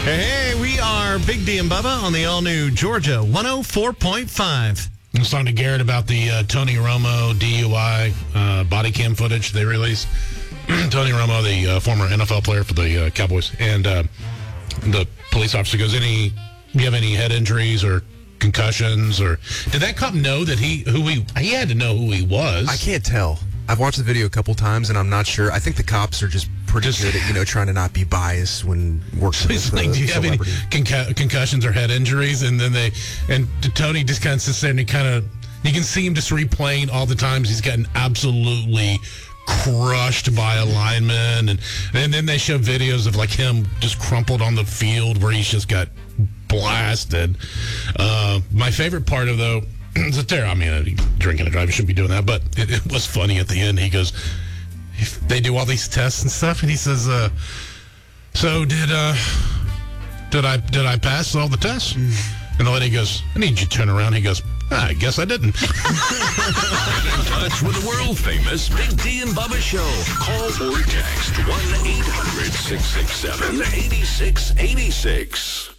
Hey, we are Big D and Bubba on the all-new Georgia 104.5. I was talking to Garrett about the Tony Romo DUI body cam footage they released. Tony Romo, the former NFL player for the Cowboys, and the police officer goes, do you have any head injuries or concussions? Or did that cop know that he had to know who he was? I can't tell. I've watched the video a couple times, and I'm not sure. I think the cops are just pretty good at, trying to not be biased when working with like, do you have any concussions or head injuries? And then Tony just kind of sits there and you can see him just replaying all the times he's gotten absolutely crushed by a lineman. And then they show videos of like him just crumpled on the field where he's just got blasted. My favorite part of, though, drinking and driving shouldn't be doing that, but it was funny at the end. He goes, they do all these tests and stuff, and he says, so did I pass all the tests? And the lady goes, I need you to turn around. He goes, I guess I didn't. Get in touch with the world-famous Big D and Bubba Show. Call or text 1-800-667-8686.